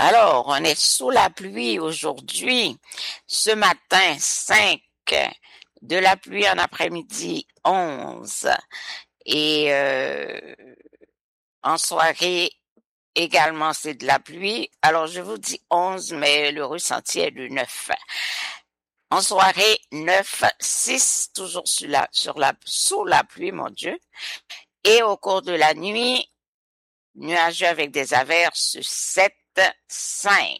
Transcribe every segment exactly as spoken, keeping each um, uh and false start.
Alors, on est sous la pluie aujourd'hui. Ce matin, cinq. De la pluie en après-midi, onze. Et euh, en soirée, également, c'est de la pluie. Alors, je vous dis onze, mais le ressenti est de neuf. En soirée, neuf, six, toujours sur la, sur la, sous la pluie, mon Dieu. Et au cours de la nuit, nuageux avec des averses, sept, cinq.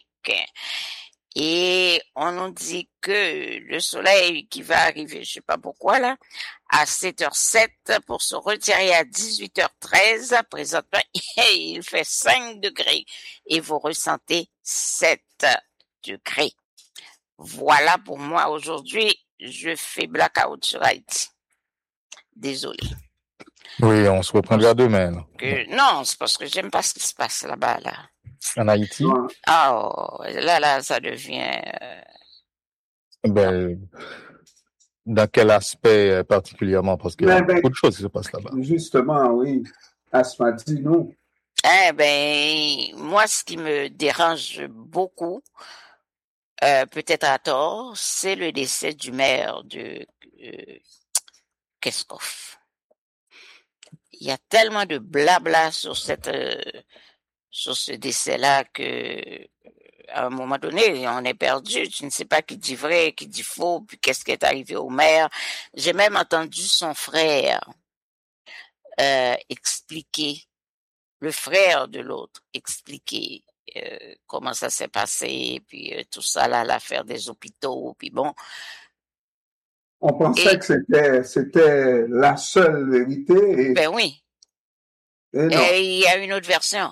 Et on nous dit que le soleil qui va arriver, je sais pas pourquoi là, à sept heures sept pour se retirer à dix-huit heures treize. Présentement, il fait cinq degrés et vous ressentez sept degrés. Voilà pour moi aujourd'hui. Je fais blackout sur Haïti. Désolé. Oui, on se reprendra demain. Que, non, c'est parce que j'aime pas ce qui se passe là-bas là. En Haïti? Ah, oh, là, là, ça devient... Euh... Ben, dans quel aspect particulièrement? Parce qu'il y a ben, beaucoup de choses qui se passent là-bas. Justement, oui. Asma, dis-nous. Eh ben, moi, ce qui me dérange beaucoup, euh, peut-être à tort, c'est le décès du maire de euh, Keskov. Il y a tellement de blabla sur cette... Euh, sur ce décès-là que à un moment donné, on est perdu. Tu ne sais pas qui dit vrai, qui dit faux, puis qu'est-ce qui est arrivé au maire. J'ai même entendu son frère euh, expliquer, le frère de l'autre, expliquer euh, comment ça s'est passé, puis euh, tout ça là, l'affaire des hôpitaux, puis bon. On pensait et, que c'était c'était la seule vérité. Et... Ben oui. Et, et il y a une autre version.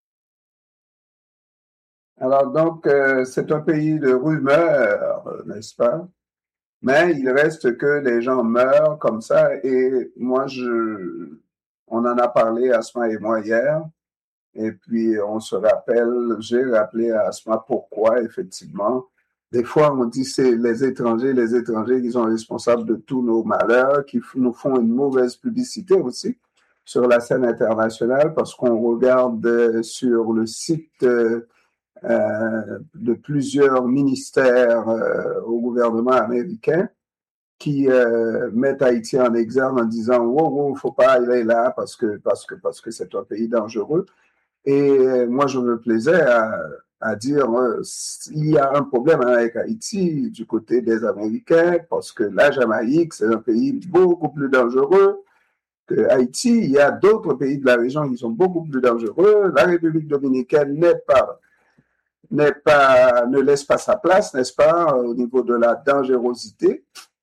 Alors donc, euh, c'est un pays de rumeurs, n'est-ce pas? Mais il reste que les gens meurent comme ça. Et moi, je, on en a parlé, Asma et moi, hier. Et puis, on se rappelle, j'ai rappelé à Asma pourquoi, effectivement. Des fois, on dit c'est les étrangers, les étrangers qui sont responsables de tous nos malheurs, qui nous font une mauvaise publicité aussi sur la scène internationale, parce qu'on regarde sur le site... Euh, Euh, de plusieurs ministères euh, au gouvernement américain qui euh, mettent Haïti en exergue en disant wow, wow, faut pas aller là parce que parce que parce que c'est un pays dangereux. Et moi, je me plaisais à, à dire euh, il y a un problème avec Haïti du côté des Américains parce que la Jamaïque, c'est un pays beaucoup plus dangereux que Haïti. Il y a d'autres pays de la région qui sont beaucoup plus dangereux. La République dominicaine n'est pas n'est pas, ne laisse pas sa place, n'est-ce pas, au niveau de la dangerosité.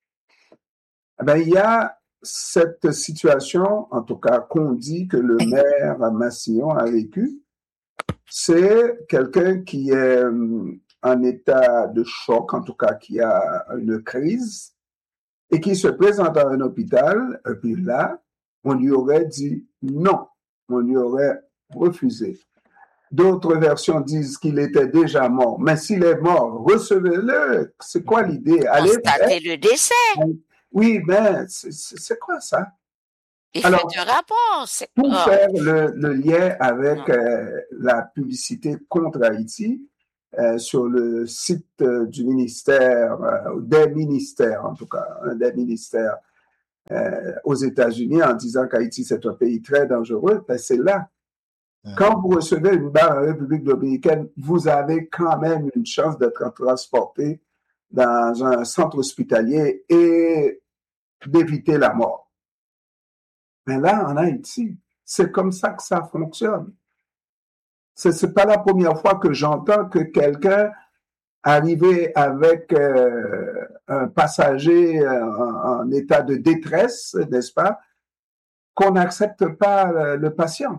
Eh bien, il y a cette situation, en tout cas, qu'on dit que le maire Massillon a vécu. C'est quelqu'un qui est en état de choc, en tout cas, qui a une crise, et qui se présente dans un hôpital, et puis là, on lui aurait dit non, on lui aurait refusé. D'autres versions disent qu'il était déjà mort. Mais s'il est mort, recevez-le. C'est quoi l'idée? Allez constater le décès. Oui, mais c'est, c'est quoi ça? Il Alors, fait un rapport. C'est... Pour oh. faire le, le lien avec euh, la publicité contre Haïti, euh, sur le site euh, du ministère, euh, des ministères en tout cas, hein, des ministères euh, aux États-Unis en disant qu'Haïti c'est un pays très dangereux, ben c'est là. Quand vous recevez une balle en République dominicaine, vous avez quand même une chance d'être transporté dans un centre hospitalier et d'éviter la mort. Mais là, en Haïti, c'est comme ça que ça fonctionne. Ce n'est pas la première fois que j'entends que quelqu'un arrivé avec euh, un passager en, en état de détresse, n'est-ce pas, qu'on n'accepte pas le, le patient.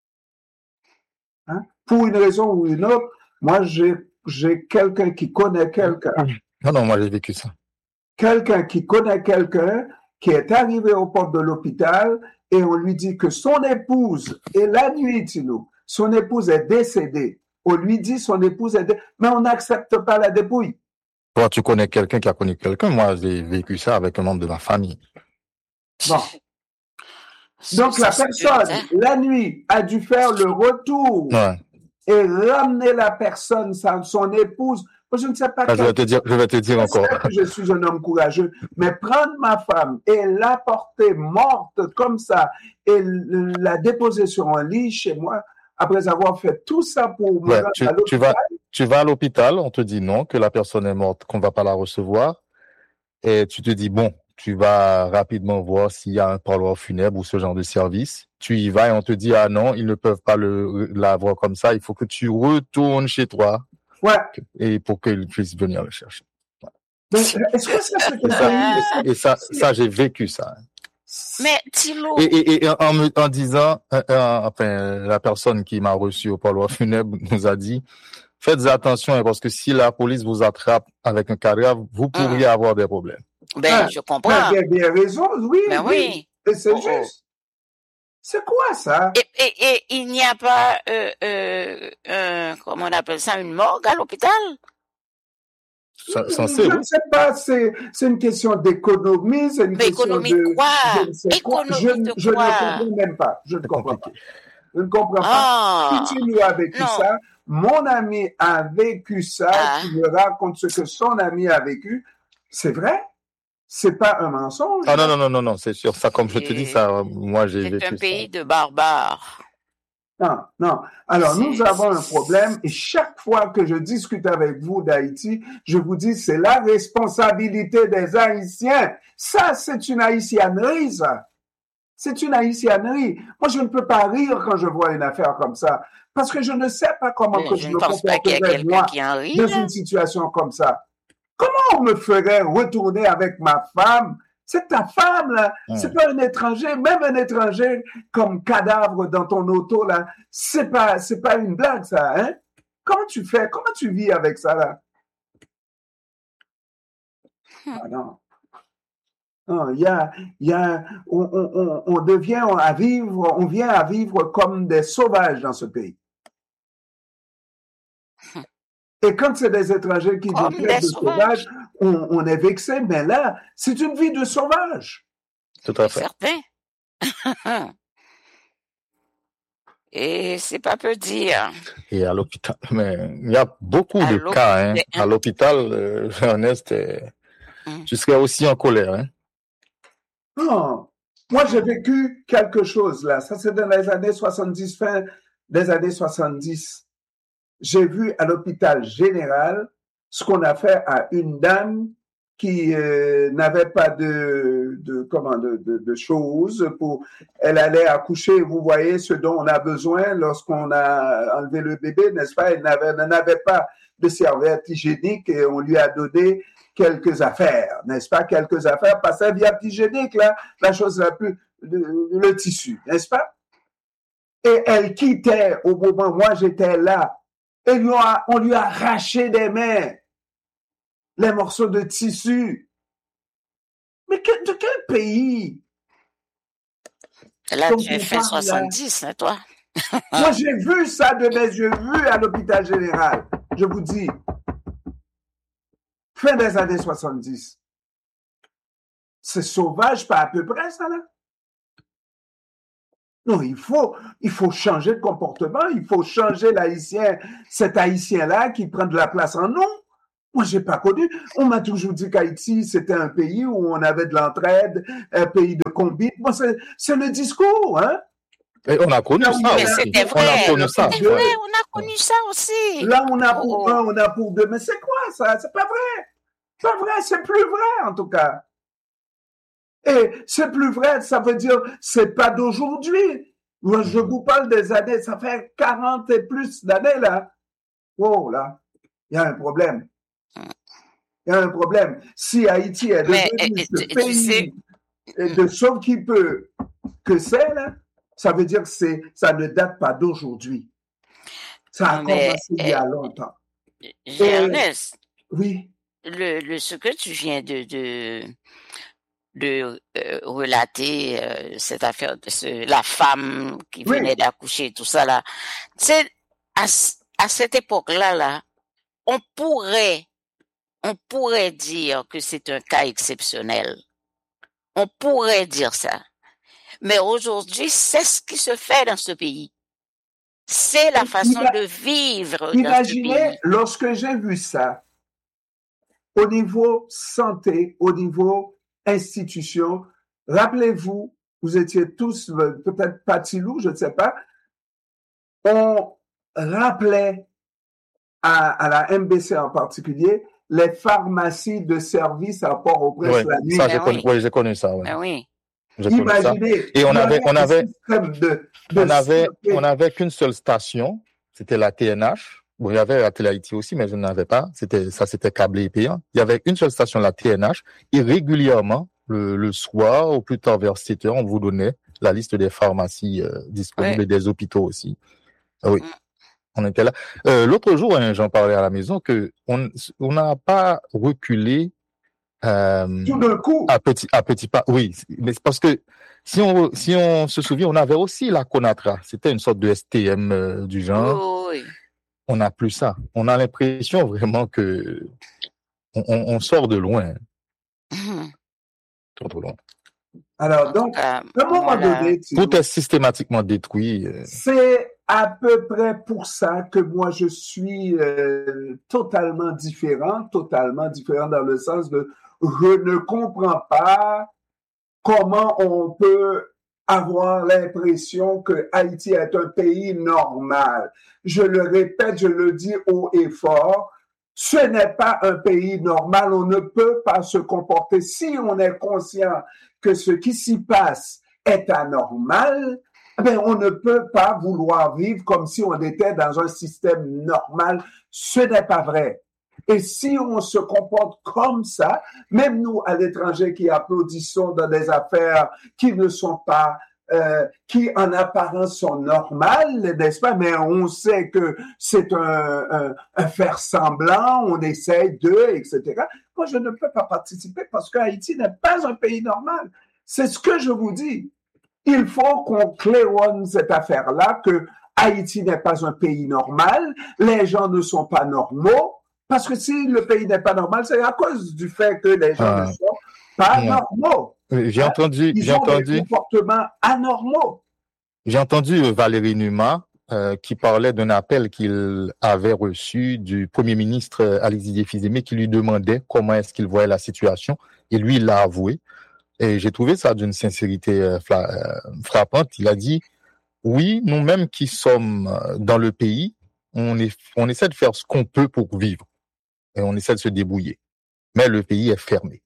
Hein? Pour une raison ou une autre, moi, j'ai, j'ai quelqu'un qui connaît quelqu'un. Non, non, moi, j'ai vécu ça. Quelqu'un qui connaît quelqu'un qui est arrivé aux portes de l'hôpital et on lui dit que son épouse, et la nuit, Tino, son épouse est décédée. On lui dit son épouse est décédée, mais on n'accepte pas la dépouille. Toi, tu connais quelqu'un qui a connu quelqu'un. Moi, j'ai vécu ça avec un membre de ma famille. Bon. Donc, la personne, la nuit, a dû faire le retour ouais. et ramener la personne, son épouse. Je ne sais pas. Ah, je vais te dire, je vais te dire encore. Que je suis un homme courageux, mais prendre ma femme et la porter morte comme ça et la déposer sur un lit chez moi, après avoir fait tout ça pour me ouais, rendre tu, à l'hôpital. Tu vas, tu vas à l'hôpital, on te dit non, que la personne est morte, qu'on va pas la recevoir, et tu te dis bon, tu vas rapidement voir s'il y a un parloir funèbre ou ce genre de service. Tu y vas et on te dit ah non, ils ne peuvent pas le l'avoir comme ça. Il faut que tu retournes chez toi. Ouais. Et pour qu'ils puissent venir le chercher. Ouais. Mais est-ce que ça c'est et ça, et ça, ça j'ai vécu ça. Mais Thilo. Et, et, et en, me, en disant, euh, euh, enfin, la personne qui m'a reçu au parloir funèbre nous a dit, faites attention parce que si la police vous attrape avec un cadavre, vous pourriez mmh. avoir des problèmes. Ben, ah, je comprends. Il y a des raisons, oui. Ben oui. oui. Et c'est oh, juste. C'est quoi ça? Et, et, et il n'y a pas, euh, euh, euh, comment on appelle ça, une morgue à l'hôpital? Ça, ça, je ne sais pas, c'est, c'est une question d'économie, c'est une Mais question économie de... quoi? Je ne sais économie quoi. Je, de je quoi? ne comprends même pas. Je ne comprends pas. Je ne comprends ah, pas. Si tu lui as vécu non. ça, mon ami a vécu ça, ah. tu me racontes ce que son ami a vécu, c'est vrai? C'est pas un mensonge? Ah non, non, non, non, non, c'est sûr. Ça, comme je te dis, ça, moi, j'ai vécu ça. C'est un pays de barbares. Non, non. Alors, nous avons un problème et chaque fois que je discute avec vous d'Haïti, je vous dis, c'est la responsabilité des Haïtiens. Ça, c'est une haïtianerie, ça. C'est une haïtianerie. Moi, je ne peux pas rire quand je vois une affaire comme ça parce que je ne sais pas comment que je, je me comporterais, moi, rit, dans une situation comme ça. Comment on me ferait retourner avec ma femme? C'est ta femme, là. Mmh. C'est pas un étranger. Même un étranger comme cadavre dans ton auto, là. C'est pas, c'est pas une blague, ça, hein? Comment tu fais? Comment tu vis avec ça, là? Mmh. Ah non. Non, il y a, il y a, on, on, on devient à vivre, on vient à vivre comme des sauvages dans ce pays. Mmh. Et quand c'est des étrangers qui Comme deviennent des sauvages, on, on est vexé, mais là, c'est une vie de sauvage. Tout à fait. Certain. Et c'est pas peu dire. Et à l'hôpital, mais il y a beaucoup à de cas, hein. À l'hôpital, euh, Ernest, euh, hum. tu serais aussi en colère, hein. Non. Moi, j'ai vécu quelque chose, là. Ça, c'est dans les années soixante-dix, fin des années soixante-dix. J'ai vu à l'hôpital général ce qu'on a fait à une dame qui euh, n'avait pas de, de comment de, de, de choses pour, elle allait accoucher. Vous voyez ce dont on a besoin lorsqu'on a enlevé le bébé, n'est-ce pas? Elle n'avait, elle n'avait pas de serviette hygiénique et on lui a donné quelques affaires, n'est-ce pas? Quelques affaires, pas serviette hygiénique là, la chose la plus, le, le tissu, n'est-ce pas? Et elle quittait au moment, moi j'étais là. Et lui a, on lui a arraché des mains les morceaux de tissu. Mais que, de quel pays? Là, tu as fait soixante-dix, là, toi. Moi, j'ai vu ça de mes yeux, vu à l'hôpital général. Je vous dis, fin des années soixante-dix. C'est sauvage, pas à peu près, ça, là. Non, il faut, il faut changer de comportement, il faut changer l'haïtien, cet haïtien-là qui prend de la place en nous. Moi, j'ai pas connu. On m'a toujours dit qu'Haïti, c'était un pays où on avait de l'entraide, un pays de combi. Moi, c'est, c'est le discours, hein. Et on a connu non, ça mais aussi. C'était vrai. On a connu ça. C'était vrai, on a connu ça aussi. Là, on a pour oh. un, on a pour deux. Mais c'est quoi ça? C'est pas vrai. C'est pas vrai, c'est plus vrai, en tout cas. Et c'est plus vrai, ça veut dire, c'est pas d'aujourd'hui. Moi, je vous parle des années, ça fait quarante et plus d'années, là. Oh, là, il y a un problème. Il y a un problème. Si Haïti est devenu Mais, ce tu pays sais... de sauve qui peut que c'est, là, ça veut dire que c'est, ça ne date pas d'aujourd'hui. Ça a Mais, commencé il y a longtemps. Ernest, oui. Le, le, ce que tu viens de, de, de euh, relater, euh, cette affaire, de ce, la femme qui Oui. venait d'accoucher, tout ça là, c'est à, à cette époque-là, là, on pourrait, on pourrait dire que c'est un cas exceptionnel. On pourrait dire ça. Mais aujourd'hui, c'est ce qui se fait dans ce pays. C'est la façon Ima- de vivre dans ce Imaginez, pays. lorsque j'ai vu ça, au niveau santé, au niveau institution, rappelez-vous, vous étiez tous, euh, peut-être Patilou, je ne sais pas, on rappelait à, à la M B C en particulier les pharmacies de service à Port-au-Prince Ouais, la nuit. ça, j'ai Ben connu, oui, ouais, j'ai connu ça, ouais. ben oui. J'ai connu ça. Imaginez, Et on il y avait, on avait un avait, système de, de on avait, santé. on avait qu'une seule station. C'était la T N H. Bon, il y avait la Télé Haïti aussi, mais je n'en avais pas. C'était, ça, c'était câblé et payant. Il y avait une seule station, la T N H. Et régulièrement, le, le soir, ou plus tard vers sept heures, on vous donnait la liste des pharmacies euh, disponibles Ouais. et des hôpitaux aussi. Ah oui, Mm. on était là. Euh, l'autre jour, hein, j'en parlais à la maison que on, on n'a pas reculé euh, Tout d'un coup, à petit, à petit pas. Oui, mais c'est parce que si on, si on se souvient, on avait aussi la Conatra. C'était une sorte de S T M euh, du genre. Oui, oui. On n'a plus ça. On a l'impression vraiment que on, on, on sort de loin, Mhm. trop, trop loin. alors En tout donc, cas, à un moment moi, là, donné, Tino, Tout est systématiquement détruit. euh. c'est à peu près pour ça que moi je suis euh, totalement différent, totalement différent dans le sens de je ne comprends pas comment on peut avoir l'impression que Haïti est un pays normal. Je le répète, je le dis haut et fort, ce n'est pas un pays normal. On ne peut pas se comporter si on est conscient que ce qui s'y passe est anormal. Ben, on ne peut pas vouloir vivre comme si on était dans un système normal. Ce n'est pas vrai. Et si on se comporte comme ça, même nous à l'étranger qui applaudissons dans des affaires qui ne sont pas, euh, qui en apparence sont normales, n'est-ce pas? Mais on sait que c'est un, un, un faire semblant, on essaye de, et cetera. Moi, je ne peux pas participer parce que Haïti n'est pas un pays normal. C'est ce que je vous dis. Il faut qu'on claironne cette affaire-là, que Haïti n'est pas un pays normal, les gens ne sont pas normaux, parce que si le pays n'est pas normal, c'est à cause du fait que les gens Ah, ne sont pas non. normaux. J'ai Hein? entendu, Ils j'ai ont des entendu, comportements anormaux. j'ai entendu euh, Valérie Numa euh, qui parlait d'un appel qu'il avait reçu du Premier ministre euh, Alexis Diefizeme qui lui demandait comment est-ce qu'il voyait la situation, et lui il l'a avoué. Et j'ai trouvé ça d'une sincérité euh, fla- euh, frappante. Il a dit oui, nous-mêmes qui sommes euh, dans le pays, on, est, on essaie de faire ce qu'on peut pour vivre et on essaie de se débrouiller. Mais le pays est fermé.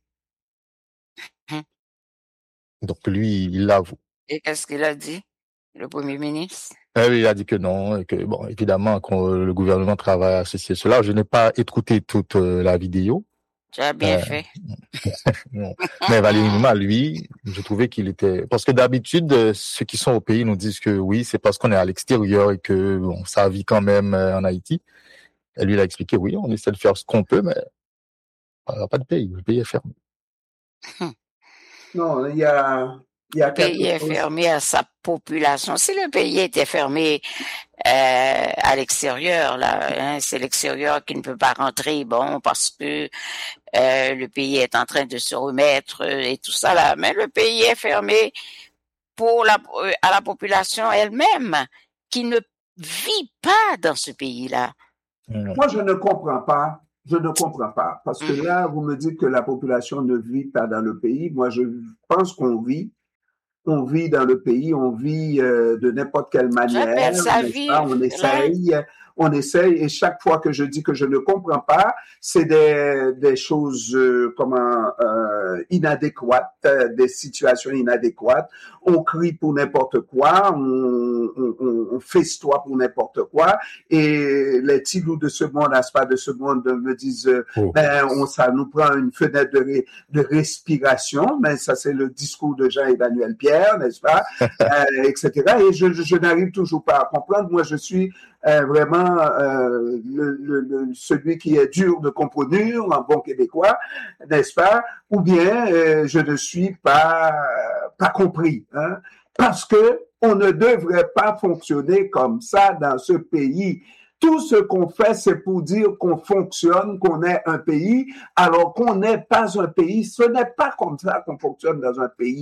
Mhm. Donc lui, il l'avoue. Et qu'est-ce qu'il a dit, le Premier ministre? Ah oui, il a dit que non, et que bon, évidemment, quand le gouvernement travaille à ceci et cela. Je n'ai pas écouté toute euh, la vidéo. Tu as bien Euh, fait. non. Mais Valérie Numa, lui, je trouvais qu'il était... Parce que d'habitude, euh, ceux qui sont au pays nous disent que oui, c'est parce qu'on est à l'extérieur et que bon, ça vit quand même euh, en Haïti. Et lui, il a expliqué, oui, on essaie de faire ce qu'on peut, mais il n'y a pas de pays. Le pays est fermé. Non, il y a, il y a Le quelque pays est chose. fermé à sa population. Si le pays était fermé euh, à l'extérieur, là, hein, c'est l'extérieur qui ne peut pas rentrer, bon, parce que euh, le pays est en train de se remettre euh, et tout ça là. Mais le pays est fermé pour la euh, à la population elle-même qui ne vit pas dans ce pays-là. Mm. Moi, je ne comprends pas. Je ne comprends pas. Parce que Mhm. là, vous me dites que la population ne vit pas dans le pays. Moi, je pense qu'on vit. On vit dans le pays, on vit euh, de n'importe quelle manière, J'appelle ça n'est-ce pas? On vivre, là. essaye, on essaye, et chaque fois que je dis que je ne comprends pas, c'est des, des choses euh, comment euh, inadéquates, euh, des situations inadéquates. On crie pour n'importe quoi, on, on, on, on festoie pour n'importe quoi, et les petits loups de ce monde, n'est-ce pas, de ce monde me disent, euh, Oh. ben, on, ça nous prend une fenêtre de, ré, de respiration, mais ça c'est le discours de Jean-Emmanuel Pierre, n'est-ce pas, euh, et cetera. Et je, je, je n'arrive toujours pas à comprendre. Moi, je suis euh, vraiment euh, le, le, le, celui qui est dur de comprendre en bon québécois, n'est-ce pas, ou bien euh, je ne suis pas pas compris, hein, parce que on ne devrait pas fonctionner comme ça dans ce pays. Tout ce qu'on fait, c'est pour dire qu'on fonctionne, qu'on est un pays, alors qu'on n'est pas un pays. Ce n'est pas comme ça qu'on fonctionne dans un pays.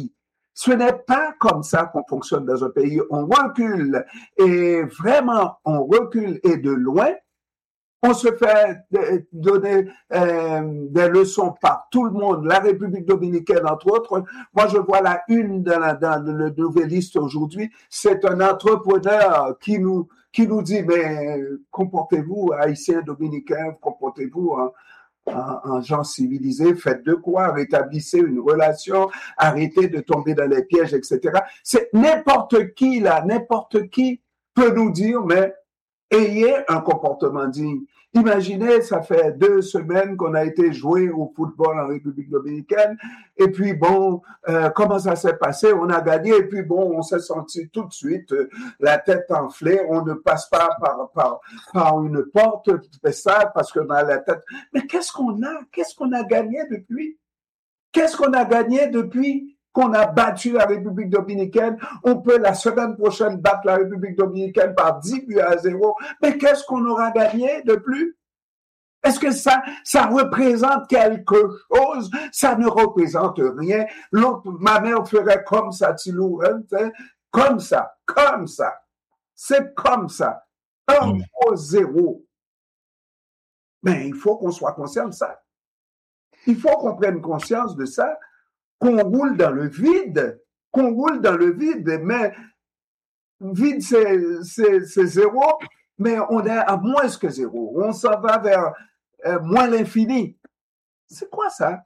Ce n'est pas comme ça qu'on fonctionne dans un pays. On recule et vraiment, on recule et de loin. On se fait donner euh, des leçons par tout le monde, la République dominicaine entre autres. Moi, je vois la une dans, la, dans le Nouvelliste aujourd'hui. C'est un entrepreneur qui nous qui nous dit, mais comportez-vous, Haïtiens, Dominicains, comportez-vous en, en, en gens civilisés, faites de quoi, rétablissez une relation, arrêtez de tomber dans les pièges, et cetera. C'est n'importe qui là, n'importe qui peut nous dire, mais ayez un comportement digne. Imaginez, ça fait deux semaines qu'on a été jouer au football en République dominicaine, et puis bon, euh, comment ça s'est passé? On a gagné, et puis bon, on s'est senti tout de suite euh, la tête enflée, on ne passe pas par par par une porte, c'est ça, parce qu'on a la tête. Mais qu'est-ce qu'on a? Qu'est-ce qu'on a gagné depuis? Qu'est-ce qu'on a gagné depuis qu'on a battu la République dominicaine? On peut la semaine prochaine battre la République dominicaine par dix buts à zéro. Mais qu'est-ce qu'on aura gagné de plus? Est-ce que ça, ça représente quelque chose? Ça ne représente rien. L'autre, ma mère ferait comme ça, Tilou, hein, comme ça, comme ça. C'est comme ça. Un au zéro. Mais il faut qu'on soit conscient de ça. Il faut qu'on prenne conscience de ça. Qu'on roule dans le vide, qu'on roule dans le vide, mais vide c'est, c'est, c'est zéro, mais on est à moins que zéro. On s'en va vers euh, moins l'infini. C'est quoi ça?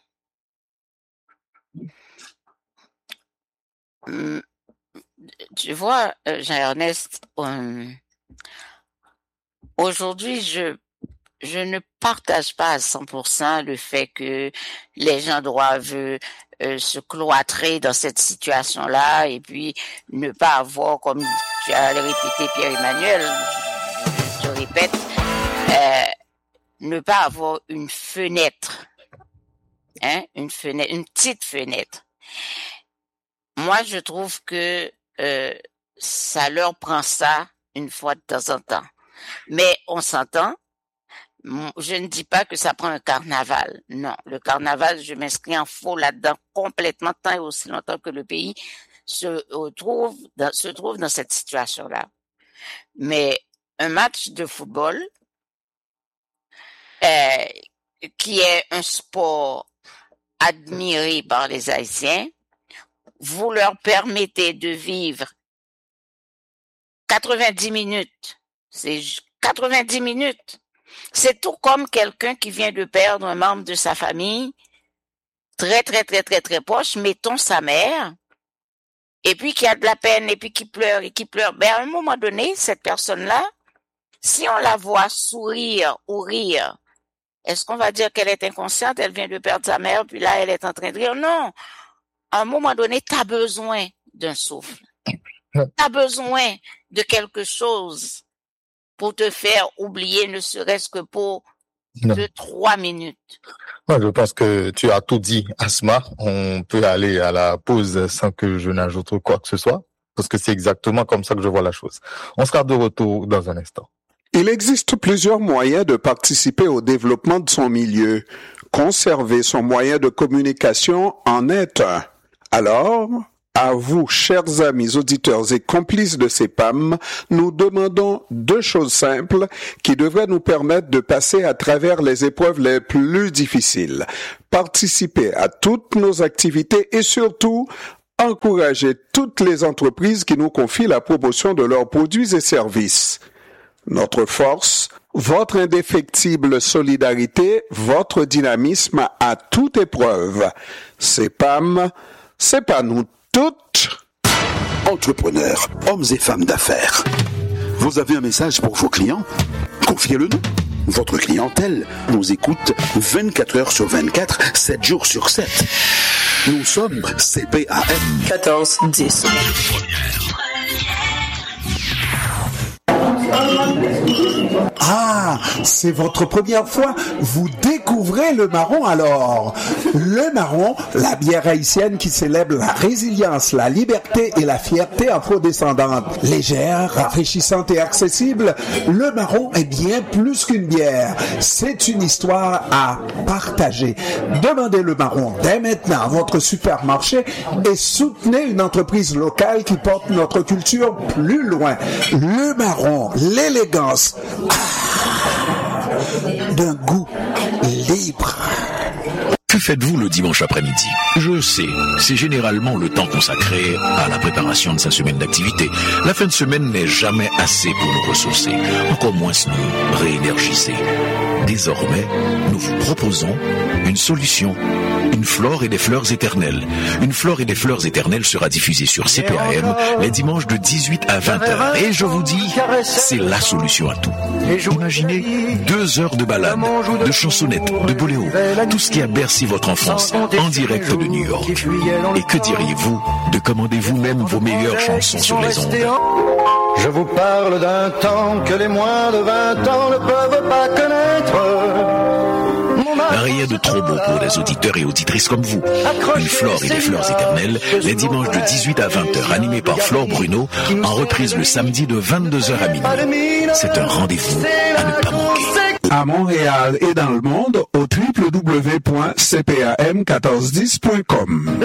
Hum, tu vois, Jean-Ernest, euh, aujourd'hui, je Je ne partage pas à cent pour cent le fait que les gens doivent euh, se cloîtrer dans cette situation-là et puis ne pas avoir, comme tu as répété Pierre-Emmanuel, je, je répète, euh, ne pas avoir une fenêtre, hein, une fenêtre, une petite fenêtre. Moi, je trouve que euh, ça leur prend ça une fois de temps en temps. Mais on s'entend. Je ne dis pas que ça prend un carnaval. Non, le carnaval, je m'inscris en faux là-dedans complètement, tant et aussi longtemps que le pays se trouve dans, se trouve dans cette situation-là. Mais un match de football, euh, qui est un sport admiré par les Haïtiens, vous leur permettez de vivre quatre-vingt-dix minutes. C'est quatre-vingt-dix minutes. C'est tout comme quelqu'un qui vient de perdre un membre de sa famille, très, très, très, très, très proche, mettons sa mère, et puis qui a de la peine, et puis qui pleure, et qui pleure. Ben, à un moment donné, cette personne-là, si on la voit sourire ou rire, est-ce qu'on va dire qu'elle est inconsciente, elle vient de perdre sa mère, puis là, elle est en train de rire? Non. À un moment donné, t'as besoin d'un souffle. T'as besoin de quelque chose pour te faire oublier, ne serait-ce que pour non. deux, trois minutes. Ouais, je pense que tu as tout dit, Asma. On peut aller à la pause sans que je n'ajoute quoi que ce soit, parce que c'est exactement comme ça que je vois la chose. On sera de retour dans un instant. Il existe plusieurs moyens de participer au développement de son milieu. Conserver son moyen de communication en est un. Alors, à vous, chers amis auditeurs et complices de C E P A M, nous demandons deux choses simples qui devraient nous permettre de passer à travers les épreuves les plus difficiles. Participer à toutes nos activités et surtout, encourager toutes les entreprises qui nous confient la promotion de leurs produits et services. Notre force, votre indéfectible solidarité, votre dynamisme à toute épreuve. C E P A M, c'est pas nous toutes. Entrepreneurs, hommes et femmes d'affaires. Vous avez un message pour vos clients? Confiez-le-nous. Votre clientèle nous écoute vingt-quatre heures sur vingt-quatre, sept jours sur sept. Nous sommes C P A M quatorze dix. Ah, c'est votre première fois. Vous découvrez le marron alors. Le marron, la bière haïtienne qui célèbre la résilience, la liberté et la fierté afrodescendante. Légère, rafraîchissante et accessible, le marron est bien plus qu'une bière. C'est une histoire à partager. Demandez le marron dès maintenant à votre supermarché et soutenez une entreprise locale qui porte notre culture plus loin. Le marron, l'élégance d'un goût libre. Que faites-vous le dimanche après-midi? Je sais, c'est généralement le temps consacré à la préparation de sa semaine d'activité. La fin de semaine n'est jamais assez pour nous ressourcer, encore moins nous réénergiser. Désormais, nous vous proposons une solution. Une flore et des fleurs éternelles. Une flore et des fleurs éternelles sera diffusée sur C P A M les dimanches de dix-huit à vingt heures. Et je vous dis, c'est la solution à tout. Imaginez deux heures de balade, de chansonnettes, de boléro, tout ce qui a bercé votre enfance en direct de New York. Et que diriez-vous de commander vous-même vos meilleures chansons sur les ondes? Je vous parle d'un temps que les moins de vingt ans ne peuvent pas connaître. Rien de trop beau pour des auditeurs et auditrices comme vous. Une flore et des fleurs éternelles, les dimanches de dix-huit à vingt heures, animés par Flore Bruno, en reprise le samedi de vingt-deux heures à minuit. C'est un rendez-vous à ne pas manquer. À Montréal et dans le monde, au w w w point c p a m mille quatre cent dix point com.